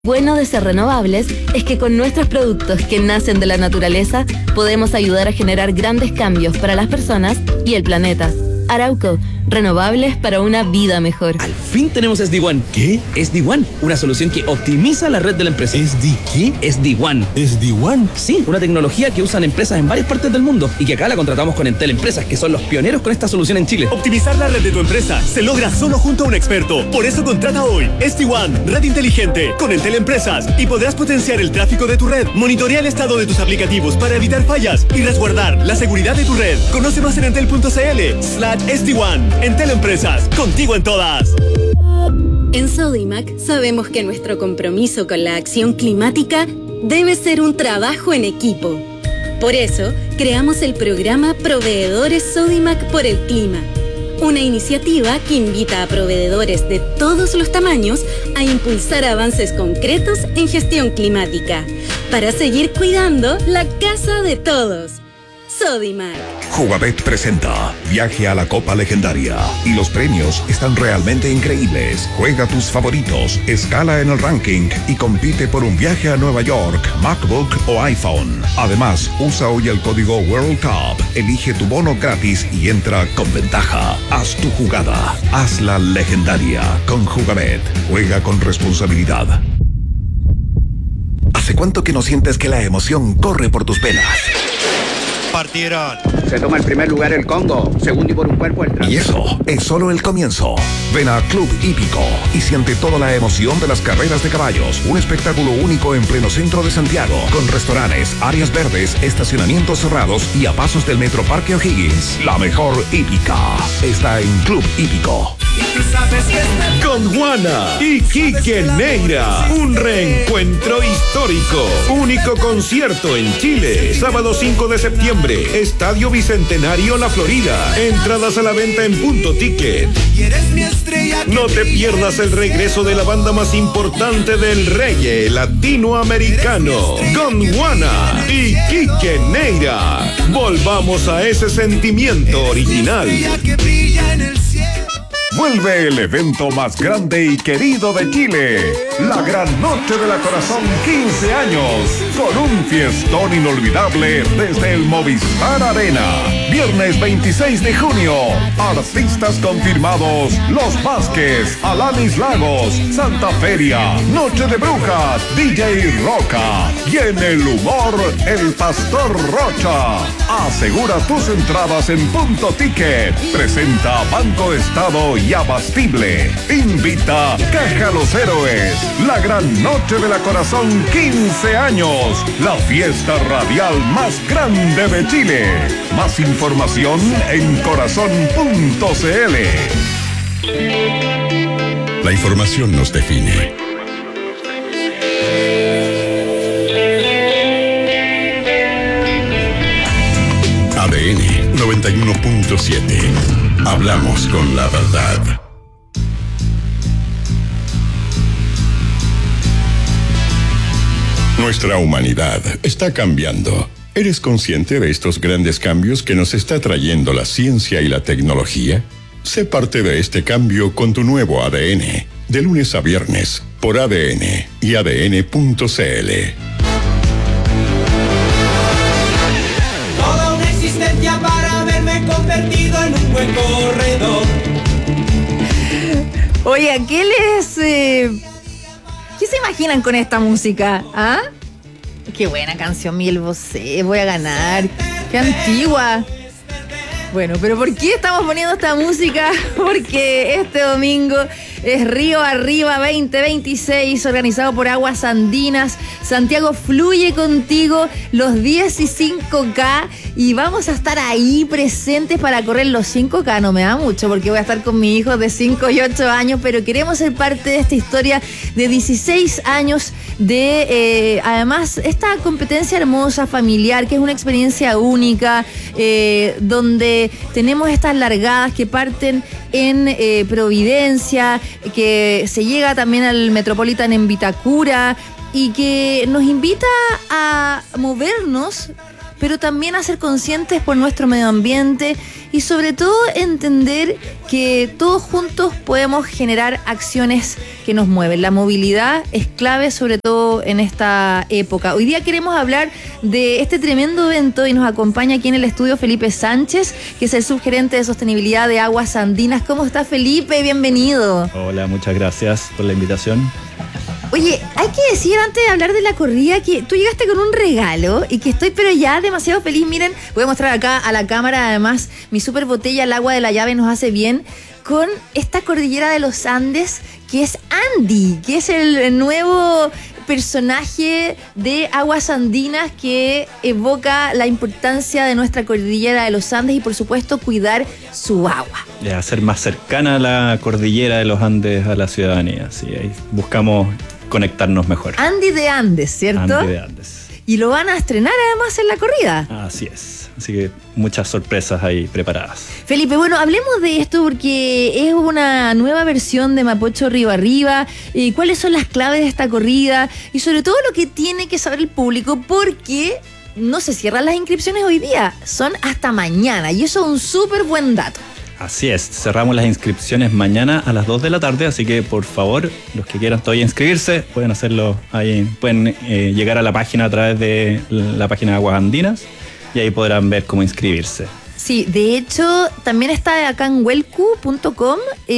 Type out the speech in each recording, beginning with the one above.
Bueno de ser renovables es que con nuestros productos que nacen de la naturaleza podemos ayudar a generar grandes cambios para las personas y el planeta. Arauco, renovables para una vida mejor. Al fin tenemos SD-WAN. ¿Qué? SD-WAN, una solución que optimiza la red de la empresa. ¿SD qué? SD-WAN. ¿SD-WAN? Sí, una tecnología que usan empresas en varias partes del mundo y que acá la contratamos con Entel Empresas, que son los pioneros con esta solución en Chile. Optimizar la red de tu empresa se logra solo junto a un experto. Por eso contrata hoy SD-WAN, red inteligente, con Entel Empresas y podrás potenciar el tráfico de tu red, monitorear el estado de tus aplicativos para evitar fallas y resguardar la seguridad de tu red. Conoce más en entel.cl/SD-WAN. Entel Empresas, contigo en todas. En Sodimac sabemos que nuestro compromiso con la acción climática debe ser un trabajo en equipo. Por eso, creamos el programa Proveedores Sodimac por el Clima, una iniciativa que invita a proveedores de todos los tamaños a impulsar avances concretos en gestión climática, para seguir cuidando la casa de todos. Sodimac. Jugabet presenta Viaje a la Copa Legendaria y los premios están realmente increíbles. Juega tus favoritos, escala en el ranking y compite por un viaje a Nueva York, MacBook o iPhone. Además, usa hoy el código World Cup, elige tu bono gratis y entra con ventaja. Haz tu jugada, hazla legendaria con Jugabet. Juega con responsabilidad. ¿Hace cuánto que no sientes que la emoción corre por tus venas? Partieron. Se toma el primer lugar el Congo, segundo y por un cuerpo el Y eso es solo el comienzo. Ven a Club Hípico y siente toda la emoción de las carreras de caballos. Un espectáculo único en pleno centro de Santiago, con restaurantes, áreas verdes, estacionamientos cerrados y a pasos del Metro Parque O'Higgins. La mejor hípica está en Club Hípico. Con Juana y Quique Neira, un reencuentro histórico. Único concierto en Chile, sábado 5 de septiembre, Estadio Bicentenario La Florida. Entradas a la venta en Punto Ticket. No te pierdas el regreso de la banda más importante del reggae latinoamericano, con Juana y Quique Neira. Volvamos a ese sentimiento original. Vuelve el evento más grande y querido de Chile, la Gran Noche de la Corazón 15 años, con un fiestón inolvidable desde el Movistar Arena. Viernes 26 de junio, artistas confirmados: Los Vázquez, Alanis Lagos, Santa Feria, Noche de Brujas, DJ Roca y en el humor, el Pastor Rocha. Asegura tus entradas en Punto Ticket. Presenta Banco Estado y Abastible. Invita Caja Los Héroes. La Gran Noche de la Corazón 15 años. La fiesta radial más grande de Chile. Más información en corazón.cl. La información nos define. ADN 91.7. Hablamos con la verdad. Nuestra humanidad está cambiando. ¿Eres consciente de estos grandes cambios que nos está trayendo la ciencia y la tecnología? Sé parte de este cambio con tu nuevo ADN, de lunes a viernes, por ADN y ADN.cl. Toda una existencia para verme convertido en un buen corredor. Oye, ¿qué se imaginan con esta música? ¿Ah? Qué buena canción, Miguel Bosé, voy a ganar. Qué antigua. Bueno, pero ¿por qué estamos poniendo esta música? Porque este domingo es Río Arriba 2026, organizado por Aguas Andinas. Santiago fluye contigo, los 10 y 5K, y vamos a estar ahí presentes para correr los 5K. No me da mucho porque voy a estar con mi hijo de 5 y 8 años, pero queremos ser parte de esta historia de 16 años de, además, esta competencia hermosa, familiar, que es una experiencia única, donde tenemos estas largadas que parten en Providencia, que se llega también al Metropolitan en Vitacura y que nos invita a movernos pero también a ser conscientes por nuestro medio ambiente y sobre todo entender que todos juntos podemos generar acciones que nos mueven. La movilidad es clave, sobre todo en esta época. Hoy día queremos hablar de este tremendo evento y nos acompaña aquí en el estudio Felipe Sánchez, que es el subgerente de sostenibilidad de Aguas Andinas. ¿Cómo está, Felipe? Bienvenido. Hola, muchas gracias por la invitación. Oye, hay que decir antes de hablar de la corrida que tú llegaste con un regalo y que estoy pero ya demasiado feliz. Miren, voy a mostrar acá a la cámara además mi super botella, el agua de la llave nos hace bien, con esta cordillera de los Andes que es Andy, que es el nuevo personaje de Aguas Andinas que evoca la importancia de nuestra cordillera de los Andes y por supuesto cuidar su agua. Hacer más cercana la cordillera de los Andes a la ciudadanía, sí, ahí buscamos conectarnos mejor. Andy de Andes, ¿cierto? Andy de Andes. Y lo van a estrenar además en la corrida. Así es, así que muchas sorpresas ahí preparadas. Felipe, bueno, hablemos de esto porque es una nueva versión de Mapocho Río Arriba. ¿Cuáles son las claves de esta corrida? Y sobre todo lo que tiene que saber el público, porque no se cierran las inscripciones hoy día, son hasta mañana y eso es un súper buen dato. Así es, cerramos las inscripciones mañana a las 2 de la tarde, así que por favor, los que quieran todavía inscribirse, pueden hacerlo ahí, pueden llegar a la página a través de la página de Aguas Andinas y ahí podrán ver cómo inscribirse. Sí, de hecho, también está acá en welcu.com,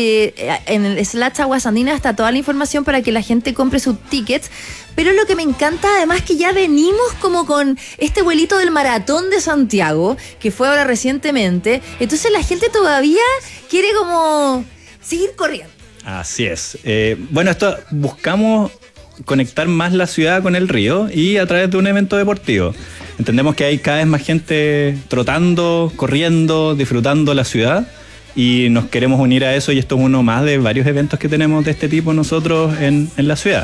en el /Aguas Andinas está toda la información para que la gente compre sus tickets. Pero lo que me encanta además que ya venimos como con este vuelito del Maratón de Santiago, que fue ahora recientemente. Entonces la gente todavía quiere como seguir corriendo. Así es. Bueno, esto buscamos conectar más la ciudad con el río y a través de un evento deportivo. Entendemos que hay cada vez más gente trotando, corriendo, disfrutando la ciudad y nos queremos unir a eso y esto es uno más de varios eventos que tenemos de este tipo nosotros en la ciudad.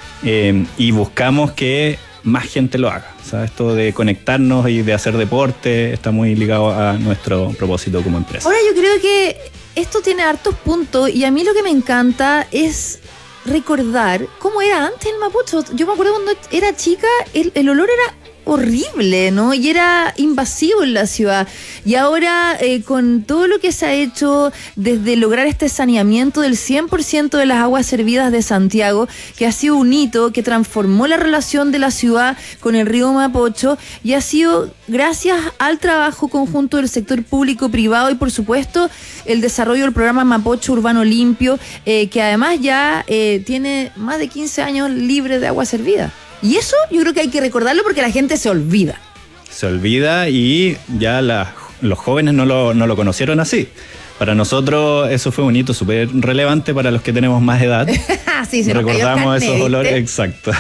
Y buscamos que más gente lo haga. O sea, esto de conectarnos y de hacer deporte está muy ligado a nuestro propósito como empresa. Ahora yo creo que esto tiene hartos puntos y a mí lo que me encanta es recordar cómo era antes el Mapocho. Yo me acuerdo cuando era chica, el olor era horrible, ¿no? Y era invasivo en la ciudad. Y ahora, con todo lo que se ha hecho desde lograr este saneamiento del 100% de las aguas servidas de Santiago, que ha sido un hito que transformó la relación de la ciudad con el río Mapocho y ha sido gracias al trabajo conjunto del sector público-privado y, por supuesto, el desarrollo del programa Mapocho Urbano Limpio, que además ya tiene más de 15 años libre de agua servida. Y eso yo creo que hay que recordarlo porque la gente se olvida. Se olvida y ya los jóvenes no lo conocieron así. Para nosotros eso fue un hito súper relevante para los que tenemos más edad. Sí, se recordamos esos olores, exacto.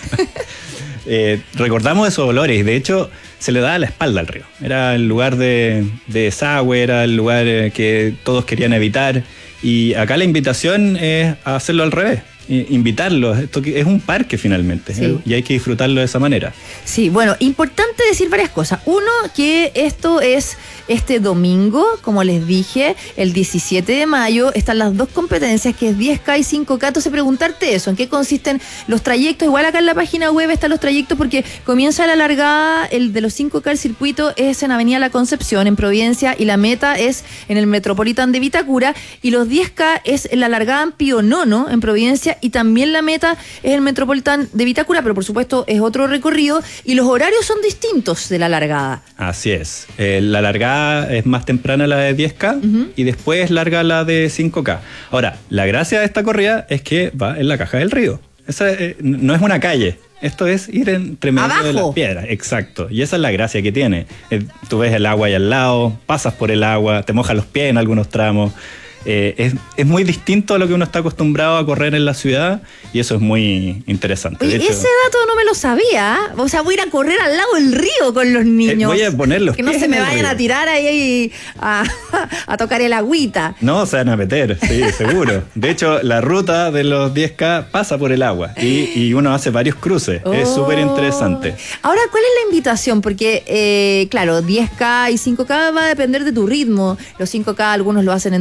Recordamos esos olores y de hecho se le daba la espalda al río. Era el lugar de desagüe, era el lugar que todos querían evitar y acá la invitación es a hacerlo al revés. Invitarlos, esto es un parque finalmente, sí. Y hay que disfrutarlo de esa manera. Sí, bueno, importante decir varias cosas. Uno, que esto es este domingo, como les dije, el 17 de mayo, están las dos competencias, que es 10K y 5K. Entonces preguntarte eso, en qué consisten los trayectos. Igual acá en la página web están los trayectos porque comienza la largada, el de los 5K, el circuito es en Avenida La Concepción, en Providencia, y la meta es en el Metropolitan de Vitacura, y los 10K es en la largada en Pío Nono, en Providencia, y también la meta es el Metropolitan de Vitacura, pero por supuesto es otro recorrido y los horarios son distintos de la largada. Así es. La largada es más temprana, la de 10K, y después larga la de 5K. Ahora, la gracia de esta corrida es que va en la caja del río. Esa no es una calle. Esto es ir entre medio de las piedras, exacto. Y esa es la gracia que tiene. Tú ves el agua ahí al lado, pasas por el agua, te mojas los pies en algunos tramos. Es muy distinto a lo que uno está acostumbrado a correr en la ciudad y eso es muy interesante. Oye, ese dato no me lo sabía. O sea, voy a ir a correr al lado del río con los niños. Voy a poner los que no se me vayan a tirar ahí a tocar el agüita. No, se van a meter, sí, seguro. De hecho, la ruta de los 10K pasa por el agua y uno hace varios cruces. Es súper interesante. Ahora, ¿cuál es la invitación? Porque, claro, 10K y 5K va a depender de tu ritmo. Los 5K algunos lo hacen en 30 minutos.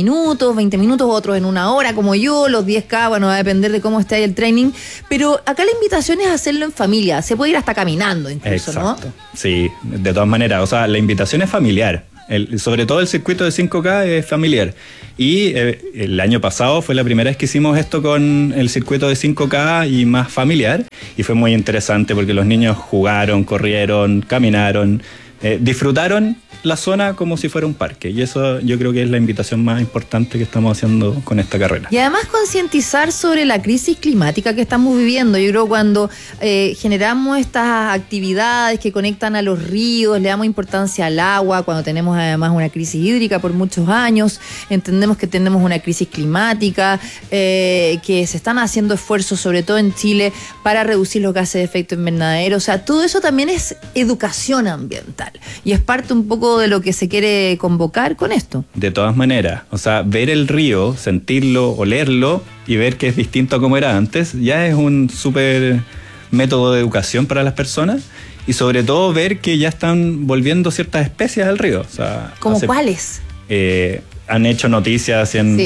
minutos, 20 minutos, otros en 1 hora, como yo, los 10K, bueno, va a depender de cómo esté ahí el training. Pero acá la invitación es hacerlo en familia. Se puede ir hasta caminando incluso, exacto, ¿no? Sí, de todas maneras. O sea, la invitación es familiar. Sobre todo el circuito de 5K es familiar. Y el año pasado fue la primera vez que hicimos esto con el circuito de 5K y más familiar. Y fue muy interesante porque los niños jugaron, corrieron, caminaron, disfrutaron la zona como si fuera un parque. Y eso yo creo que es la invitación más importante que estamos haciendo con esta carrera. Y además concientizar sobre la crisis climática que estamos viviendo. Yo creo que cuando generamos estas actividades que conectan a los ríos, le damos importancia al agua, cuando tenemos además una crisis hídrica por muchos años, entendemos que tenemos una crisis climática, que se están haciendo esfuerzos, sobre todo en Chile, para reducir los gases de efecto invernadero. O sea, todo eso también es educación ambiental. Y es parte un poco de lo que se quiere convocar con esto. De todas maneras, o sea, ver el río, sentirlo, olerlo y ver que es distinto a como era antes, ya es un súper método de educación para las personas. Y sobre todo ver que ya están volviendo ciertas especies al río. O sea, ¿Cómo cuáles? Han hecho noticias en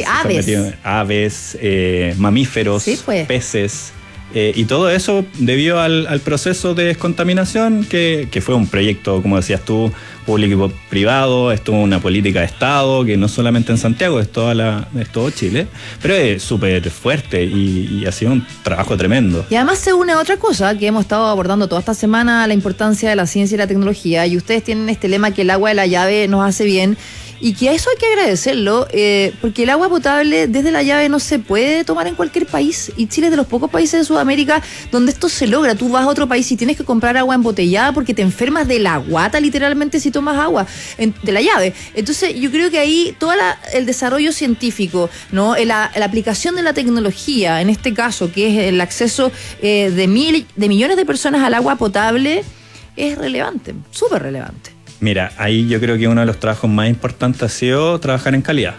aves, mamíferos, sí, pues, peces. Y todo eso debido al proceso de descontaminación que fue un proyecto, como decías tú, público y privado. Esto es una política de Estado que no solamente en Santiago, es todo Chile, pero es súper fuerte y ha sido un trabajo tremendo. Y además se une a otra cosa que hemos estado abordando toda esta semana, la importancia de la ciencia y la tecnología, y ustedes tienen este lema que el agua de la llave nos hace bien. Y que a eso hay que agradecerlo, porque el agua potable desde la llave no se puede tomar en cualquier país. Y Chile es de los pocos países de Sudamérica donde esto se logra. Tú vas a otro país y tienes que comprar agua embotellada porque te enfermas de la guata, literalmente, si tomas agua de la llave. Entonces, yo creo que ahí todo el desarrollo científico, ¿no? La aplicación de la tecnología, en este caso, que es el acceso de millones de personas al agua potable, es relevante, súper relevante. Mira, ahí yo creo que uno de los trabajos más importantes ha sido trabajar en calidad,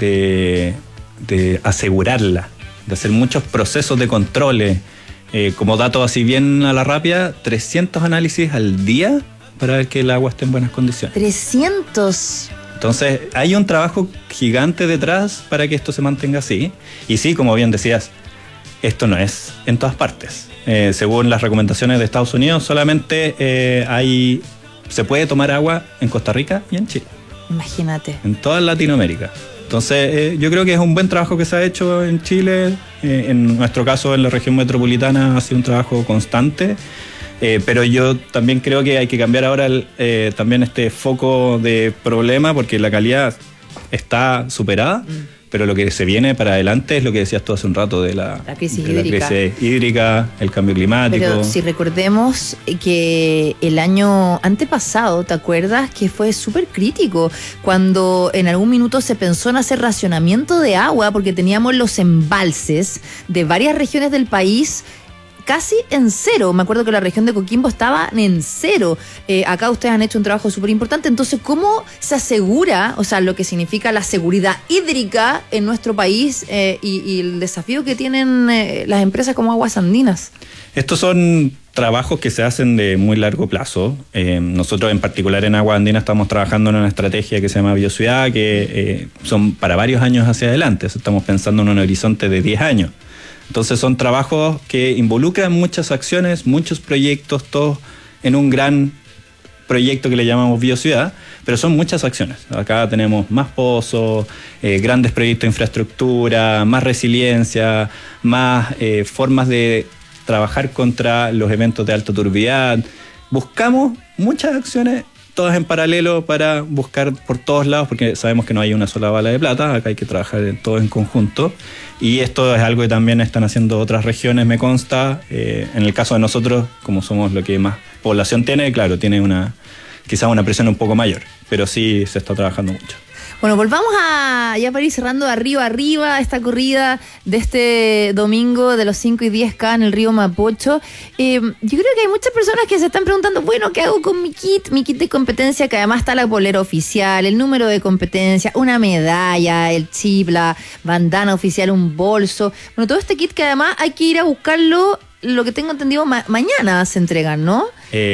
de asegurarla, de hacer muchos procesos de controles. Como dato así bien a la rápida, 300 análisis al día para ver que el agua esté en buenas condiciones. 300. Entonces, hay un trabajo gigante detrás para que esto se mantenga así. Y sí, como bien decías, esto no es en todas partes. Según las recomendaciones de Estados Unidos, solamente se puede tomar agua en Costa Rica y en Chile. Imagínate. En toda Latinoamérica. Entonces, yo creo que es un buen trabajo que se ha hecho en Chile. En nuestro caso, en la región metropolitana, ha sido un trabajo constante. Pero yo también creo que hay que cambiar ahora también este foco de problema, porque la calidad está superada. Pero lo que se viene para adelante es lo que decías tú hace un rato de la crisis hídrica, el cambio climático. Pero si recordemos que el año antepasado, ¿te acuerdas? Que fue súper crítico cuando en algún minuto se pensó en hacer racionamiento de agua porque teníamos los embalses de varias regiones del país casi en cero. Me acuerdo que la región de Coquimbo estaba en cero. Acá ustedes han hecho un trabajo súper importante. Entonces, ¿cómo se asegura, o sea, lo que significa la seguridad hídrica en nuestro país y el desafío que tienen las empresas como Aguas Andinas? Estos son trabajos que se hacen de muy largo plazo. Nosotros en particular en Aguas Andinas estamos trabajando en una estrategia que se llama Biociudad, que son para varios años hacia adelante. Estamos pensando en un horizonte de 10 años. Entonces son trabajos que involucran muchas acciones, muchos proyectos, todos en un gran proyecto que le llamamos Biociudad, pero son muchas acciones. Acá tenemos más pozos, grandes proyectos de infraestructura, más resiliencia, más formas de trabajar contra los eventos de alta turbidez. Buscamos muchas acciones, todas en paralelo, para buscar por todos lados, porque sabemos que no hay una sola bala de plata. Acá hay que trabajar todos en conjunto. Y esto es algo que también están haciendo otras regiones, me consta. En el caso de nosotros, como somos lo que más población tiene, claro, tiene quizás una presión un poco mayor, pero sí se está trabajando mucho. Bueno, volvamos ya para ir cerrando arriba esta corrida de este domingo de los 5 y 10K en el río Mapocho. Yo creo que hay muchas personas que se están preguntando, bueno, ¿qué hago con mi kit de competencia? Que además está la polera oficial, el número de competencia, una medalla, el chip, la bandana oficial, un bolso. Bueno, todo este kit que además hay que ir a buscarlo, lo que tengo entendido, mañana se entregan, ¿no?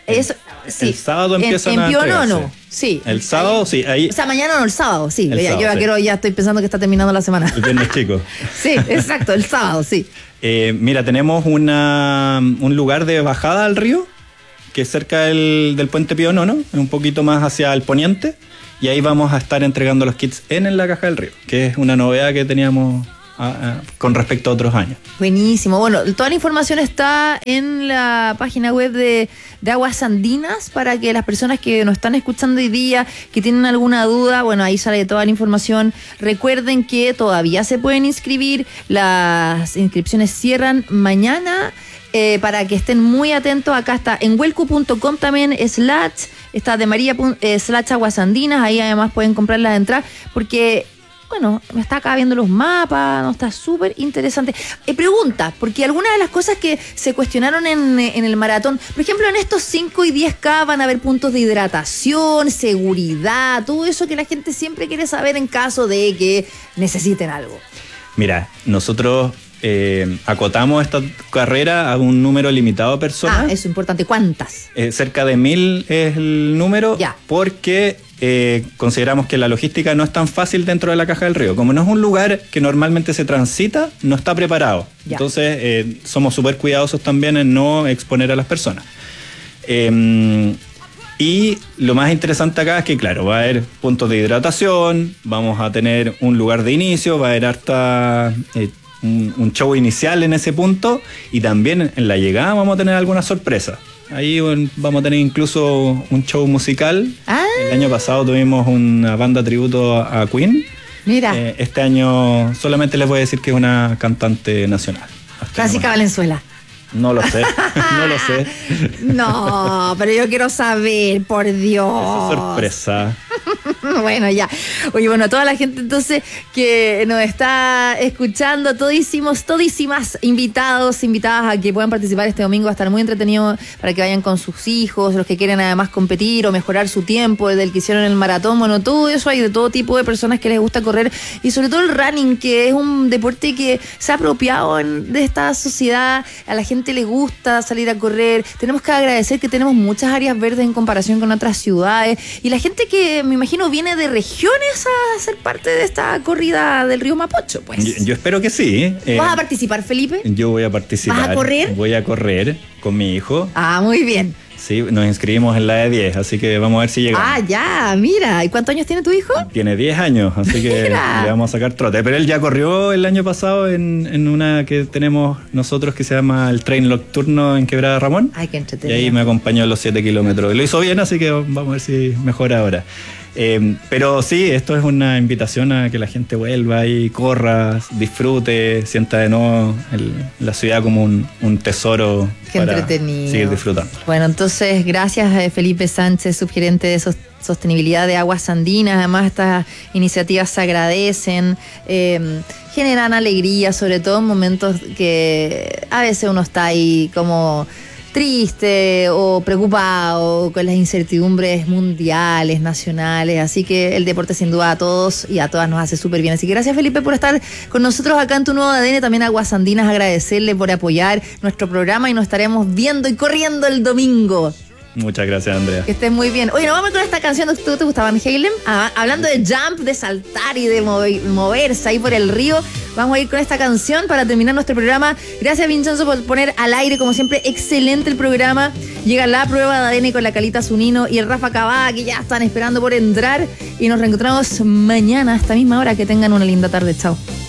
Eso, sí. El sábado empiezan a entregarse. entregarse. Sí. El sábado, sí. Ahí, o sea, mañana no, el sábado, sí. El sábado, Yo sí. ya estoy pensando que está terminando la semana. el viernes chico. Sí, exacto, el sábado, sí. Mira, tenemos un lugar de bajada al río, que es cerca del puente Pío Nono, un poquito más hacia el poniente, y ahí vamos a estar entregando los kits en la Caja del Río, que es una novedad que teníamos con respecto a otros años. Buenísimo. Bueno, toda la información está en la página web de Aguas Andinas para que las personas que nos están escuchando hoy día, que tienen alguna duda, bueno, ahí sale toda la información. Recuerden que todavía se pueden inscribir, las inscripciones cierran mañana. Para que estén muy atentos, acá está en huelcu.com también está de María /Aguasandinas, ahí además pueden comprar las entradas, porque bueno, me está acá viendo los mapas, no está súper interesante. Pregunta, porque algunas de las cosas que se cuestionaron en el maratón, por ejemplo, en estos 5 y 10K van a haber puntos de hidratación, seguridad, todo eso que la gente siempre quiere saber en caso de que necesiten algo. Mira, nosotros acotamos esta carrera a un número limitado de personas. Eso es importante. ¿Cuántas? Cerca de 1000 es el número, porque consideramos que la logística no es tan fácil dentro de la Caja del Río. Como no es un lugar que normalmente se transita, no está preparado. Ya. Entonces, somos súper cuidadosos también en no exponer a las personas. Y lo más interesante acá es que, claro, va a haber puntos de hidratación, vamos a tener un lugar de inicio, va a haber harta... un show inicial en ese punto, y también en la llegada vamos a tener alguna sorpresa. Ahí vamos a tener incluso un show musical. El año pasado tuvimos una banda tributo a Queen. Mira. Este año solamente les voy a decir que es una cantante nacional. Francisca Valenzuela. No lo sé, no lo sé. No, pero yo quiero saber, por Dios. Esa sorpresa. Bueno, ya. Oye, bueno, toda la gente entonces que nos está escuchando, todísimas invitadas a que puedan participar este domingo, va a estar muy entretenido para que vayan con sus hijos, los que quieren además competir o mejorar su tiempo, desde el que hicieron el maratón, bueno, todo eso, hay de todo tipo de personas que les gusta correr, y sobre todo el running, que es un deporte que se ha apropiado de esta sociedad, a la gente le gusta salir a correr. Tenemos que agradecer que tenemos muchas áreas verdes en comparación con otras ciudades, y la gente que me imagino viene de regiones a ser parte de esta corrida del río Mapocho, pues. Yo espero que sí. ¿Vas a participar, Felipe? Yo voy a participar. ¿Vas a correr? Voy a correr con mi hijo. Ah, muy bien. Sí, nos inscribimos en la de 10, así que vamos a ver si llegamos. Ah, ya, mira. ¿Y cuántos años tiene tu hijo? Tiene 10 años, así que le vamos a sacar trote. Pero él ya corrió el año pasado en una que tenemos nosotros que se llama el Trail Nocturno en Quebrada Ramón. Ay, qué entretenido. Y ahí me acompañó los 7 kilómetros. Lo hizo bien, así que vamos a ver si mejora ahora. Pero sí, esto es una invitación a que la gente vuelva y corra, disfrute, sienta de nuevo la ciudad como un tesoro. Qué para entretenido. seguir disfrutando. Bueno, entonces gracias Felipe Sánchez, subgerente de sostenibilidad de Aguas Andinas. Además, estas iniciativas se agradecen, generan alegría, sobre todo en momentos que a veces uno está ahí como triste o preocupado con las incertidumbres mundiales, nacionales, así que el deporte sin duda a todos y a todas nos hace súper bien. Así que gracias, Felipe, por estar con nosotros acá en Tu Nuevo ADN. También a Aguas Andinas agradecerle por apoyar nuestro programa, y nos estaremos viendo y corriendo el domingo. Muchas gracias, Andrea. Que estés muy bien. Oye, nos vamos con esta canción. ¿Te gustaba, Van Halen? Hablando de jump, de saltar y de moverse ahí por el río, vamos a ir con esta canción para terminar nuestro programa. Gracias, Vincenzo, por poner al aire, como siempre, excelente el programa. Llega la prueba de ADN con la Calita Zunino y el Rafa Cabada, que ya están esperando por entrar, y nos reencontramos mañana a esta misma hora. Que tengan una linda tarde. Chao.